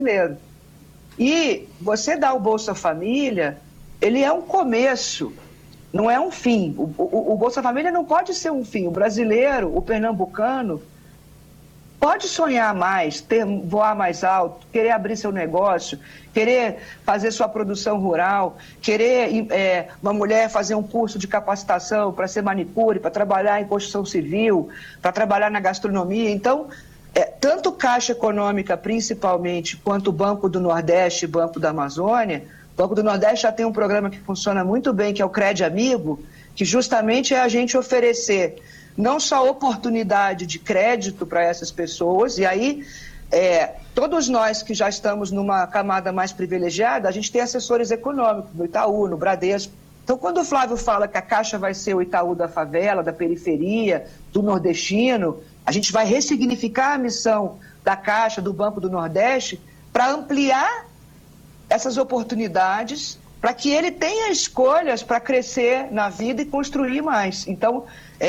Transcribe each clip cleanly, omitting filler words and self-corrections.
brasileiro. E você dar o Bolsa Família, ele é um começo, não é um fim. O Bolsa Família não pode ser um fim. O brasileiro, o pernambucano, pode sonhar mais, voar mais alto, querer abrir seu negócio, querer fazer sua produção rural, querer uma mulher fazer um curso de capacitação para ser manicure, para trabalhar em construção civil, para trabalhar na gastronomia. Então, tanto Caixa Econômica, principalmente, quanto o Banco do Nordeste e Banco da Amazônia. O Banco do Nordeste já tem um programa que funciona muito bem, que é o Crédito Amigo, que justamente é a gente oferecer não só oportunidade de crédito para essas pessoas, e aí todos nós que já estamos numa camada mais privilegiada, a gente tem assessores econômicos no Itaú, no Bradesco. Então, quando o Flávio fala que a Caixa vai ser o Itaú da favela, da periferia, do nordestino, a gente vai ressignificar a missão da Caixa, do Banco do Nordeste, para ampliar essas oportunidades, para que ele tenha escolhas para crescer na vida e construir mais. Então,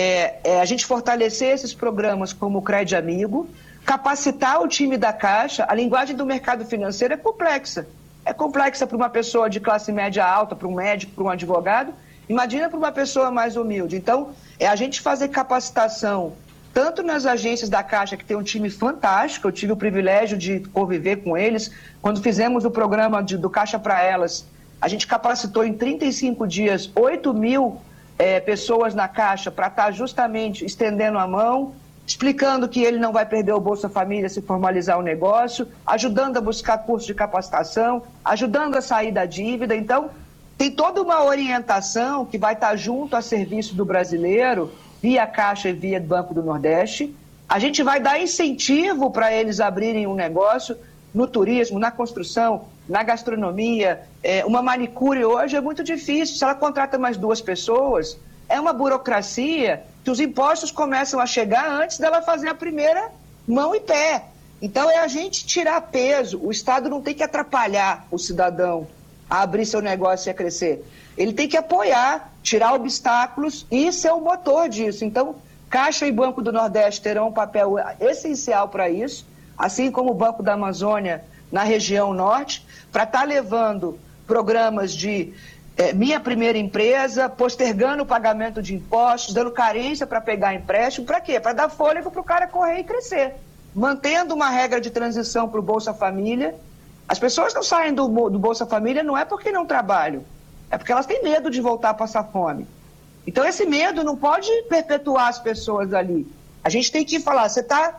a gente fortalecer esses programas como o Crédito Amigo, capacitar o time da Caixa. A linguagem do mercado financeiro é complexa. É complexa para uma pessoa de classe média alta, para um médico, para um advogado. Imagina para uma pessoa mais humilde. Então, a gente fazer capacitação, tanto nas agências da Caixa, que tem um time fantástico, eu tive o privilégio de conviver com eles. Quando fizemos o programa do Caixa para Elas, a gente capacitou em 35 dias 8 mil pessoas na Caixa para estar justamente estendendo a mão, explicando que ele não vai perder o Bolsa Família se formalizar o negócio, ajudando a buscar curso de capacitação, ajudando a sair da dívida. Então, tem toda uma orientação que vai estar junto a serviço do brasileiro, via Caixa e via Banco do Nordeste. A gente vai dar incentivo para eles abrirem um negócio no turismo, na construção, na gastronomia. Uma manicure hoje é muito difícil. Se ela contrata mais 2 pessoas, é uma burocracia que os impostos começam a chegar antes dela fazer a primeira mão e pé. Então, é a gente tirar peso. O Estado não tem que atrapalhar o cidadão a abrir seu negócio e a crescer. Ele tem que apoiar, tirar obstáculos e ser o motor disso. Então, Caixa e Banco do Nordeste terão um papel essencial para isso, assim como o Banco da Amazônia na região norte, para estar levando programas de Minha Primeira Empresa, postergando o pagamento de impostos, dando carência para pegar empréstimo. Para quê? Para dar fôlego para o cara correr e crescer. Mantendo uma regra de transição para o Bolsa Família. As pessoas não saem do Bolsa Família não é porque não trabalham, é porque elas têm medo de voltar a passar fome. Então, esse medo não pode perpetuar as pessoas ali. A gente tem que falar, você está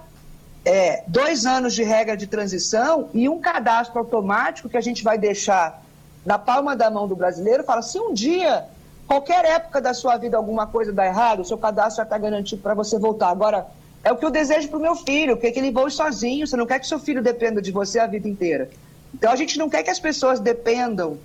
2 anos de regra de transição e um cadastro automático que a gente vai deixar na palma da mão do brasileiro, fala, se um dia, qualquer época da sua vida, alguma coisa dá errado, o seu cadastro já está garantido para você voltar. Agora, é o que eu desejo para o meu filho, que ele voe sozinho, você não quer que seu filho dependa de você a vida inteira. Então, a gente não quer que as pessoas dependam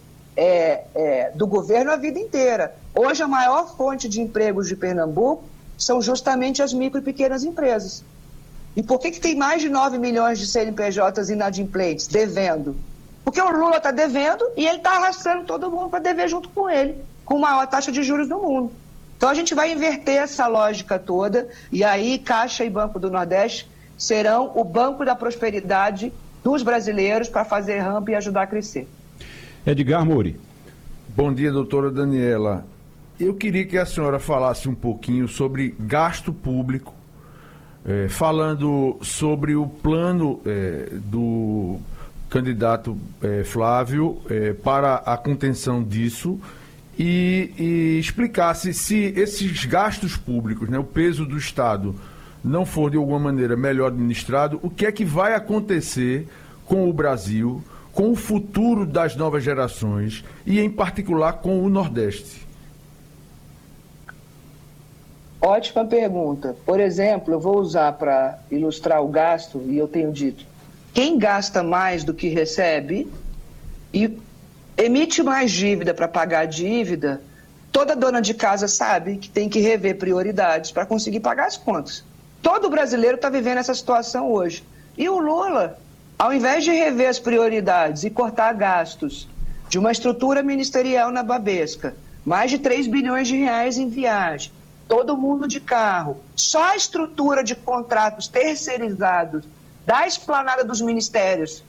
do governo a vida inteira. Hoje, a maior fonte de empregos de Pernambuco são justamente as micro e pequenas empresas. E por que tem mais de 9 milhões de CNPJs inadimplentes, devendo? Porque o Lula está devendo e ele está arrastando todo mundo para dever junto com ele, com a maior taxa de juros do mundo. Então, a gente vai inverter essa lógica toda, e aí Caixa e Banco do Nordeste serão o banco da prosperidade dos brasileiros para fazer rampa e ajudar a crescer. Edgar Mouri. Bom dia, doutora Daniela. Eu queria que a senhora falasse um pouquinho sobre gasto público, falando sobre o plano do candidato Flávio para a contenção disso e explicasse se esses gastos públicos, o peso do Estado, não for de alguma maneira melhor administrado, o que é que vai acontecer com o Brasil, com o futuro das novas gerações e, em particular, com o Nordeste? Ótima pergunta. Por exemplo, eu vou usar para ilustrar o gasto, e eu tenho dito, quem gasta mais do que recebe e emite mais dívida para pagar a dívida, toda dona de casa sabe que tem que rever prioridades para conseguir pagar as contas. Todo brasileiro está vivendo essa situação hoje. E o Lula, ao invés de rever as prioridades e cortar gastos de uma estrutura ministerial na Babesca, mais de 3 bilhões de reais em viagem, todo mundo de carro, só a estrutura de contratos terceirizados da esplanada dos ministérios